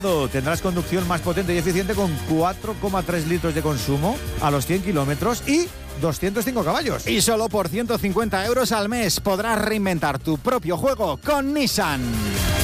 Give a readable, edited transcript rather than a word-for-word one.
Tendrás conducción más potente y eficiente con 4,3 litros de consumo a los 100 kilómetros y 205 caballos. Y solo por 150 euros al mes podrás reinventar tu propio juego con Nissan.